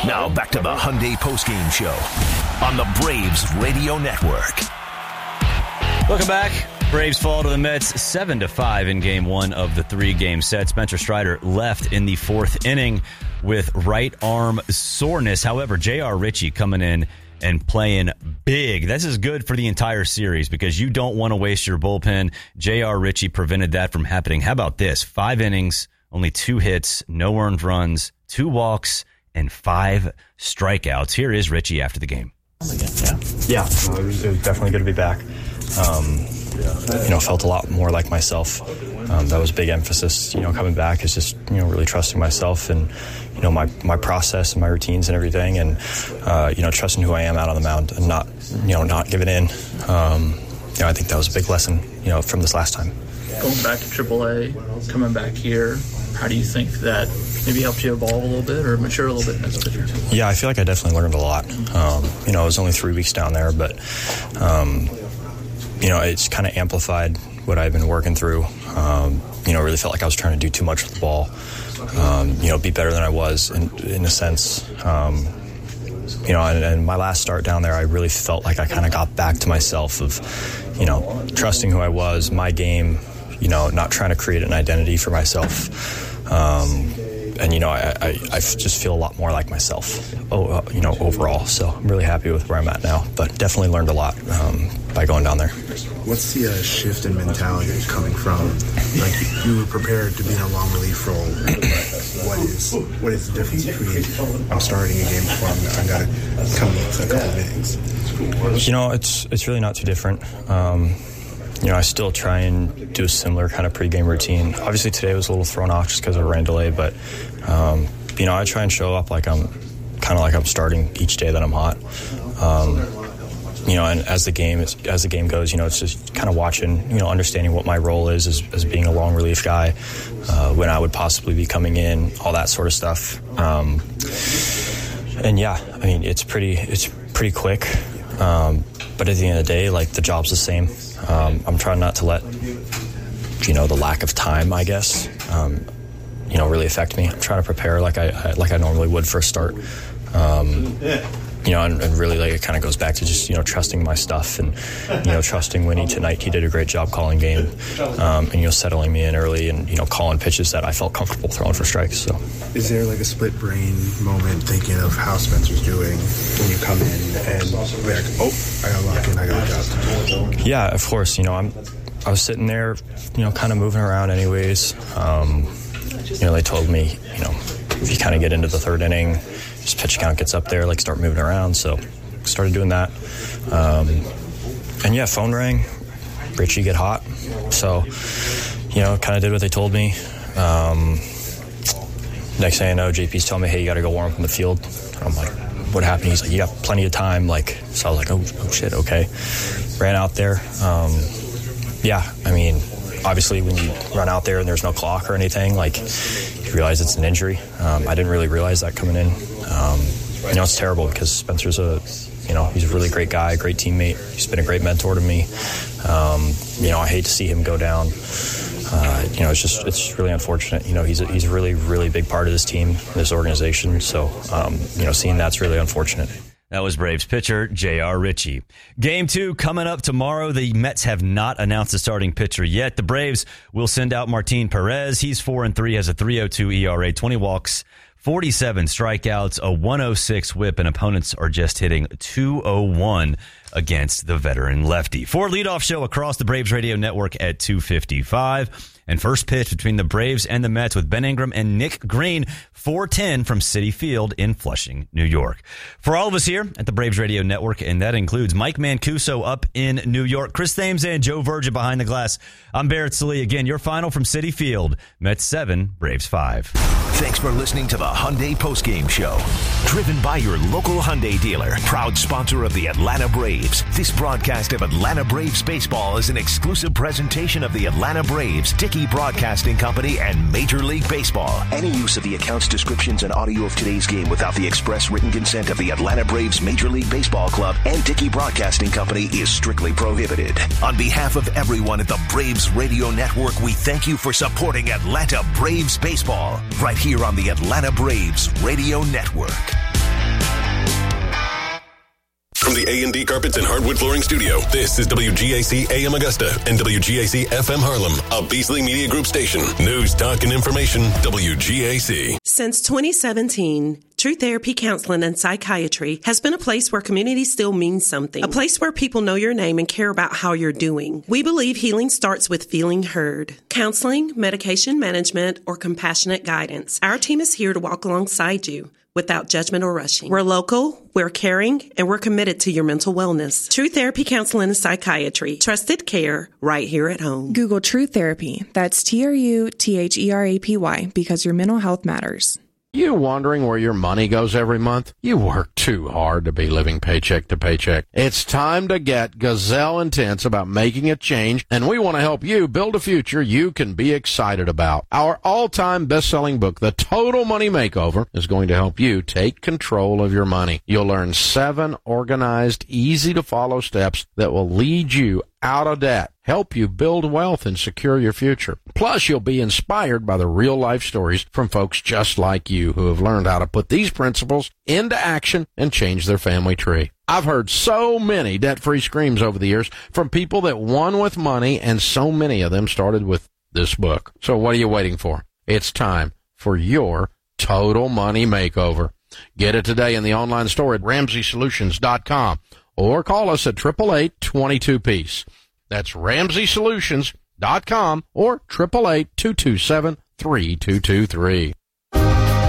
Now back to the Hyundai postgame show on the Braves Radio Network. Welcome back. Braves fall to the Mets 7-5 in game one of the 3-game set. Spencer Strider left in the fourth inning with right arm soreness. However, J.R. Ritchie coming in and playing big. This is good for the entire series because you don't want to waste your bullpen. J.R. Ritchie prevented that from happening. How about this? 5 innings, only 2 hits, no earned runs, 2 walks, and 5 strikeouts. Here is Ritchie after the game. Yeah, it was definitely good to be back. Felt a lot more like myself. That was a big emphasis, coming back is just, really trusting myself and, my process and my routines and everything and, trusting who I am out on the mound and not giving in. I think that was a big lesson, from this last time. Going back to AAA, coming back here, how do you think that maybe helped you evolve a little bit or mature a little bit as a pitcher? Yeah, I feel like I definitely learned a lot. It was only 3 weeks down there, but, it's kind of amplified what I've been working through. Really felt like I was trying to do too much with the ball, be better than I was in a sense. And my last start down there, I really felt like I kind of got back to myself of, trusting who I was, my game, not trying to create an identity for myself. I just feel a lot more like myself, overall. So I'm really happy with where I'm at now, but definitely learned a lot by going down there. What's the shift in mentality coming from, like, you were prepared to be in a long relief role? What is the difference between I'm starting a game before I got to come in a couple of innings? It's really not too different. I still try and do a similar kind of pregame routine. Obviously today was a little thrown off just because of a rain delay, but I try and show up like I'm starting each day that I'm hot. And as the game goes, it's just kind of watching, understanding what my role is as being a long relief guy, when I would possibly be coming in, all that sort of stuff. It's pretty quick. But at the end of the day, like, the job's the same. I'm trying not to let, the lack of time, I guess, really affect me. I'm trying to prepare like I normally would for a start. And really, like, it kind of goes back to just, trusting my stuff and, trusting Winnie tonight. He did a great job calling game, and, settling me in early and, calling pitches that I felt comfortable throwing for strikes. So, is there like a split brain moment thinking of how Spencer's doing when you come in and be like, oh, I got to lock in, I got a job? Yeah, of course. I was sitting there, kind of moving around anyways. They told me, if you kind of get into the third inning, just pitch count gets up there, like, start moving around. So started doing that. Phone rang. Ritchie get hot. So, kind of did what they told me. Next thing I know, JP's telling me, hey, you got to go warm up in the field. I'm like, what happened? He's like, you got plenty of time. Like, so I was like, oh shit, okay. Ran out there. Obviously when you run out there and there's no clock or anything, like, you realize it's an injury. I didn't really realize that coming in. It's terrible because Spencer's he's a really great guy, great teammate. He's been a great mentor to me. I hate to see him go down. It's really unfortunate. He's a really, really big part of this team, this organization. So, seeing that's really unfortunate. That was Braves pitcher J.R. Ritchie. Game 2 coming up tomorrow. The Mets have not announced the starting pitcher yet. The Braves will send out Martin Perez. He's 4-3, has a 3.02 ERA, 20 walks, 47 strikeouts, a 106 whip, and opponents are just hitting 201 against the veteran lefty. For leadoff show across the Braves Radio Network at 2:55. And first pitch between the Braves and the Mets with Ben Ingram and Nick Green, 4:10 from Citi Field in Flushing, New York. For all of us here at the Braves Radio Network, and that includes Mike Mancuso up in New York, Chris Thames and Joe Virgin behind the glass. I'm Barrett Sallee. Again, your final from Citi Field. Mets 7, Braves 5. Thanks for listening to the Hyundai Postgame Show. Driven by your local Hyundai dealer, proud sponsor of the Atlanta Braves. This broadcast of Atlanta Braves baseball is an exclusive presentation of the Atlanta Braves, Dickey Broadcasting Company, and Major League Baseball. Any use of the accounts, descriptions, and audio of today's game without the express written consent of the Atlanta Braves Major League Baseball Club and Dickey Broadcasting Company is strictly prohibited. On behalf of everyone at the Braves Radio Network, we thank you for supporting Atlanta Braves baseball right here on the Atlanta Braves Radio Network. From the A&D Carpets and Hardwood Flooring Studio, this is WGAC AM Augusta and WGAC FM Harlem, a Beasley Media Group station. News, talk, and information, WGAC. Since 2017, True Therapy Counseling and Psychiatry has been a place where community still means something. A place where people know your name and care about how you're doing. We believe healing starts with feeling heard. Counseling, medication management, or compassionate guidance. Our team is here to walk alongside you without judgment or rushing. We're local, we're caring, and we're committed to your mental wellness. True Therapy Counseling and Psychiatry. Trusted care right here at home. Google True Therapy. That's TRUTHERAPY because your mental health matters. You wondering where your money goes every month? You work too hard to be living paycheck to paycheck. It's time to get gazelle intense about making a change, and we want to help you build a future you can be excited about. Our all-time best-selling book, The Total Money Makeover, is going to help you take control of your money. You'll learn 7 organized, easy-to-follow steps that will lead you out of debt, help you build wealth and secure your future. Plus, you'll be inspired by the real-life stories from folks just like you who have learned how to put these principles into action and change their family tree. I've heard so many debt-free screams over the years from people that won with money, and so many of them started with this book. So what are you waiting for? It's time for your Total Money Makeover. Get it today in the online store at RamseySolutions.com. Or call us at 888-22-PEACE. That's RamseySolutions.com or 888-227-3223.